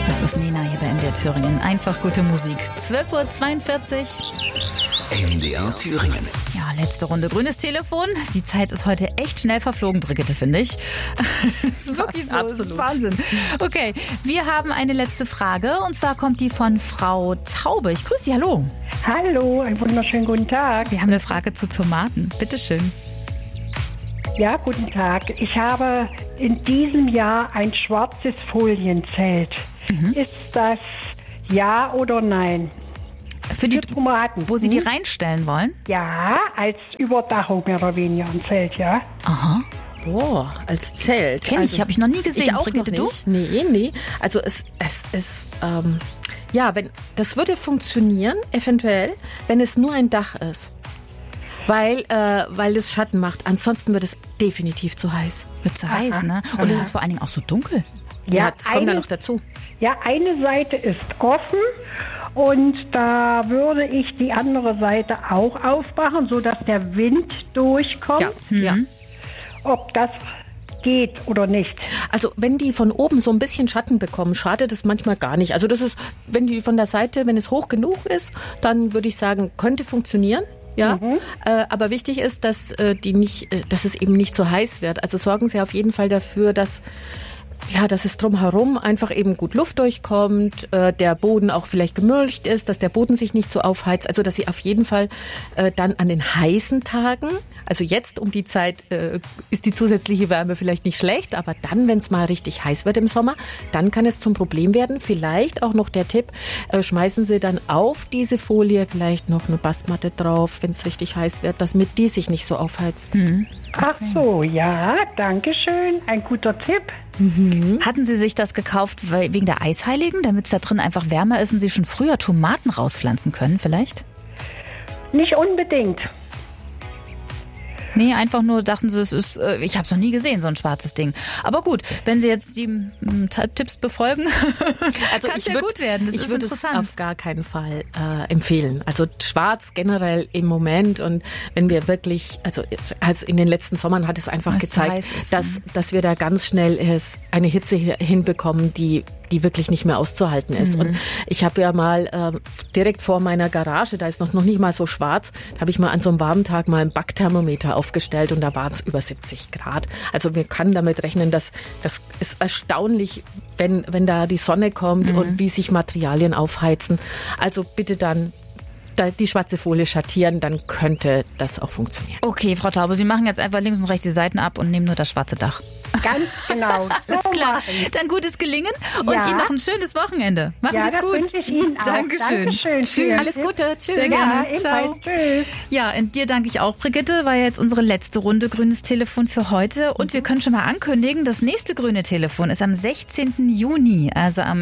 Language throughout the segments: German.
Das ist Nena hier bei MDR Thüringen. Einfach gute Musik. 12:42 Uhr. MDR Thüringen. Ja, letzte Runde grünes Telefon. Die Zeit ist heute echt schnell verflogen, Brigitte, finde ich. Das ist wirklich so, absolut. Das ist Wahnsinn. Okay, wir haben eine letzte Frage und zwar kommt die von Frau Taube. Ich grüße Sie, hallo. Hallo, einen wunderschönen guten Tag. Sie haben eine Frage zu Tomaten. Bitte schön. Ja, guten Tag. Ich habe in diesem Jahr ein schwarzes Folienzelt. Ist das ja oder nein? Für die Tomaten. Wo Sie die reinstellen wollen? Ja, als Überdachung mehr oder weniger ein Zelt, ja. Aha. Boah, als Zelt. Kenn ich, habe ich noch nie gesehen. Ich auch Brigitte, noch nicht. Nee. Also es ist, das würde funktionieren, eventuell, wenn es nur ein Dach ist. Weil es Schatten macht. Ansonsten wird es definitiv zu heiß. Wird zu heiß, ne? Und es ist vor allen Dingen auch so dunkel. Ja, das kommt da noch dazu. Ja, eine Seite ist offen und da würde ich die andere Seite auch aufmachen, sodass der Wind durchkommt. Ja. Ob das geht oder nicht. Also wenn die von oben so ein bisschen Schatten bekommen, schadet es manchmal gar nicht. Also das ist, wenn die von der Seite, wenn es hoch genug ist, dann würde ich sagen, könnte funktionieren. Ja, aber wichtig ist, dass dass es eben nicht so heiß wird. Also sorgen Sie auf jeden Fall dafür, dass es drumherum einfach eben gut Luft durchkommt, der Boden auch vielleicht gemulcht ist, dass der Boden sich nicht so aufheizt. Also dass Sie auf jeden Fall dann an den heißen Tagen, also jetzt um die Zeit ist die zusätzliche Wärme vielleicht nicht schlecht, aber dann, wenn es mal richtig heiß wird im Sommer, dann kann es zum Problem werden. Vielleicht auch noch der Tipp, schmeißen Sie dann auf diese Folie vielleicht noch eine Bastmatte drauf, wenn es richtig heiß wird, damit die sich nicht so aufheizt. Ach so, ja, danke schön. Ein guter Tipp. Hatten Sie sich das gekauft wegen der Eisheiligen, damit es da drin einfach wärmer ist und Sie schon früher Tomaten rauspflanzen können vielleicht? Nicht unbedingt. Nee, einfach nur dachten Sie, es ist, ich habe es noch nie gesehen, so ein schwarzes Ding. Aber gut, wenn Sie jetzt die Tipps befolgen, also kann es ja gut werden. Ich würde es auf gar keinen Fall empfehlen. Also schwarz generell im Moment und wenn wir wirklich, also in den letzten Sommern hat es einfach gezeigt, dass wir da ganz schnell eine Hitze hinbekommen, die wirklich nicht mehr auszuhalten ist. Und ich habe ja mal direkt vor meiner Garage, da ist noch nicht mal so schwarz, da habe ich mal an so einem warmen Tag mal ein Backthermometer aufgestellt und da war es über 70 Grad. Also wir können damit rechnen, dass das ist erstaunlich, wenn da die Sonne kommt und wie sich Materialien aufheizen. Also bitte dann die schwarze Folie schattieren, dann könnte das auch funktionieren. Okay, Frau Taube, Sie machen jetzt einfach links und rechts die Seiten ab und nehmen nur das schwarze Dach. Ganz genau. Alles klar. Dann gutes Gelingen und Ihnen noch ein schönes Wochenende. Machen Sie es gut. Ja, das wünsche ich Ihnen auch. Dankeschön. Tschüss. Alles Gute. Tschüss. Sehr gerne. Ciao. Tschüss. Ja, und dir danke ich auch, Brigitte. War jetzt unsere letzte Runde grünes Telefon für heute. Und wir können schon mal ankündigen, das nächste grüne Telefon ist am 16. Juni. Also am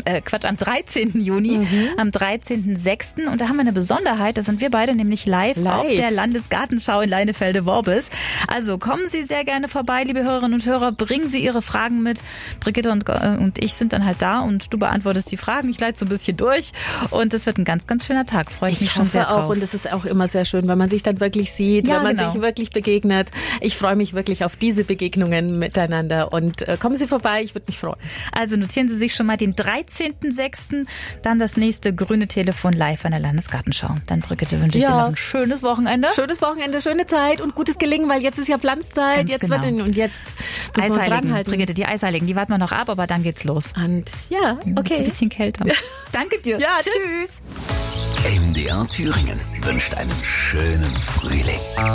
13. Juni. Am 13.06. Und da haben wir eine Besonderheit. Da sind wir beide nämlich live auf der Landesgartenschau in Leinefelde-Worbis. Also kommen Sie sehr gerne vorbei, liebe Hörerinnen und Hörer. Bringen Sie Ihre Fragen mit. Brigitte und ich sind dann halt da und du beantwortest die Fragen. Ich leite so ein bisschen durch und es wird ein ganz, ganz schöner Tag. Freue ich mich schon sehr drauf. Und es ist auch immer sehr schön, wenn man sich dann wirklich sieht, wenn man sich wirklich begegnet. Ich freue mich wirklich auf diese Begegnungen miteinander und kommen Sie vorbei, ich würde mich freuen. Also notieren Sie sich schon mal den 13.06. Dann das nächste grüne Telefon live an der Landesgartenschau. Dann Brigitte wünsche ich dir noch ein schönes Wochenende. Schönes Wochenende, schöne Zeit und gutes Gelingen, weil jetzt ist ja Pflanzzeit. Jetzt müssen wir uns ranhalten. Brigitte, die Eisheiligen, die warten wir noch ab, aber dann geht's los. Und okay. Ein bisschen kälter. Danke dir. Ja, tschüss. MDR Thüringen wünscht einen schönen Frühling.